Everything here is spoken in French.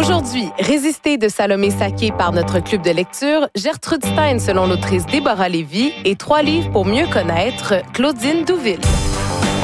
Aujourd'hui, Résister de Salomé Saké par notre club de lecture, Gertrude Stein selon l'autrice Déborah Lévy et 3 livres pour mieux connaître Claudine Douville.